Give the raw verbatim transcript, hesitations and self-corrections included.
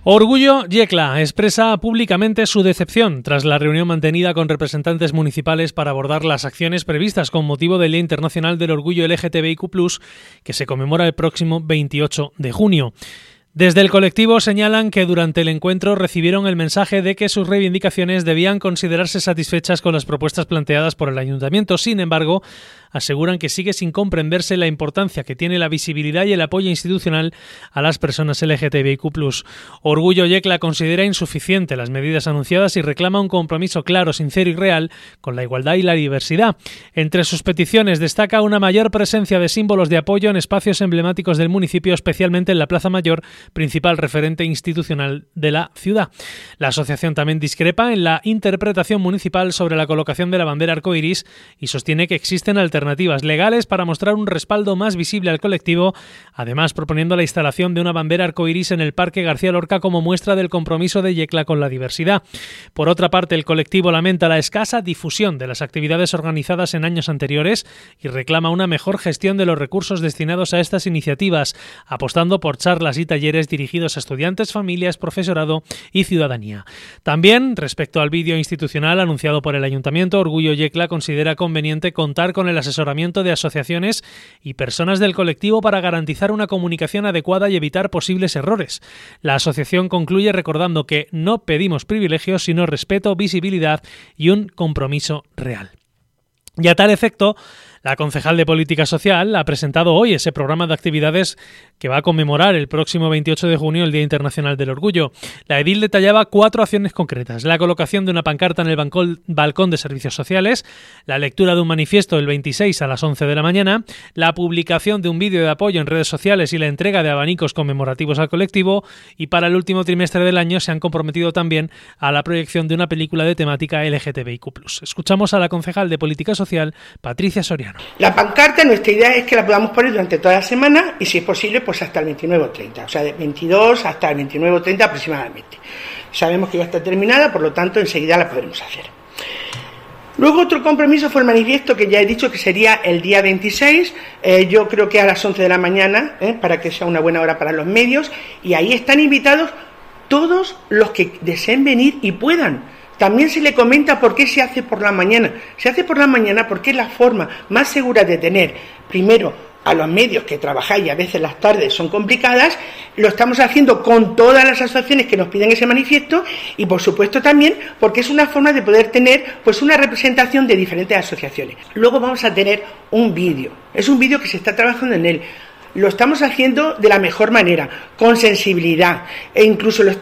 Orgullo Yecla expresa públicamente su decepción tras la reunión mantenida con representantes municipales para abordar las acciones previstas con motivo del Día Internacional del Orgullo L G T B I Q plus, que se conmemora el próximo veintiocho de junio. Desde el colectivo señalan que durante el encuentro recibieron el mensaje de que sus reivindicaciones debían considerarse satisfechas con las propuestas planteadas por el ayuntamiento. Sin embargo, aseguran que sigue sin comprenderse la importancia que tiene la visibilidad y el apoyo institucional a las personas L G T B I Q plus. Orgullo Yecla considera insuficiente las medidas anunciadas y reclama un compromiso claro, sincero y real con la igualdad y la diversidad. Entre sus peticiones destaca una mayor presencia de símbolos de apoyo en espacios emblemáticos del municipio, especialmente en la Plaza Mayor, principal referente institucional de la ciudad. La asociación también discrepa en la interpretación municipal sobre la colocación de la bandera arcoiris y sostiene que existen alternativas legales para mostrar un respaldo más visible al colectivo, además proponiendo la instalación de una bandera arcoiris en el Parque García Lorca como muestra del compromiso de Yecla con la diversidad. Por otra parte, el colectivo lamenta la escasa difusión de las actividades organizadas en años anteriores y reclama una mejor gestión de los recursos destinados a estas iniciativas, apostando por charlas y talleres dirigidos a estudiantes, familias, profesorado y ciudadanía. También, respecto al vídeo institucional anunciado por el Ayuntamiento, Orgullo Yecla considera conveniente contar con el asesoramiento de asociaciones y personas del colectivo para garantizar una comunicación adecuada y evitar posibles errores. La asociación concluye recordando que no pedimos privilegios, sino respeto, visibilidad y un compromiso real. Y a tal efecto, la concejal de Política Social ha presentado hoy ese programa de actividades que va a conmemorar el próximo veintiocho de junio el Día Internacional del Orgullo. La edil detallaba cuatro acciones concretas: la colocación de una pancarta en el balcón de servicios sociales, la lectura de un manifiesto el veintiséis a las once de la mañana, la publicación de un vídeo de apoyo en redes sociales y la entrega de abanicos conmemorativos al colectivo, y para el último trimestre del año se han comprometido también a la proyección de una película de temática L G T B I Q plus. Escuchamos a la concejal de Política Social, Patricia Soriano. La pancarta, nuestra idea es que la podamos poner durante toda la semana y, si es posible, pues hasta el veintinueve o treinta, o sea, de veintidós hasta el veintinueve o treinta aproximadamente. Sabemos que ya está terminada, por lo tanto, enseguida la podremos hacer. Luego, otro compromiso fue el manifiesto, que ya he dicho que sería el día veintiséis, eh, yo creo que a las once de la mañana, eh, para que sea una buena hora para los medios, y ahí están invitados todos los que deseen venir y puedan. También se le comenta por qué se hace por la mañana. Se hace por la mañana porque es la forma más segura de tener, primero, a los medios que trabajáis y a veces las tardes son complicadas. Lo estamos haciendo con todas las asociaciones que nos piden ese manifiesto y, por supuesto, también porque es una forma de poder tener pues una representación de diferentes asociaciones. Luego vamos a tener un vídeo. Es un vídeo que se está trabajando en él. Lo estamos haciendo de la mejor manera, con sensibilidad, e incluso lo estamos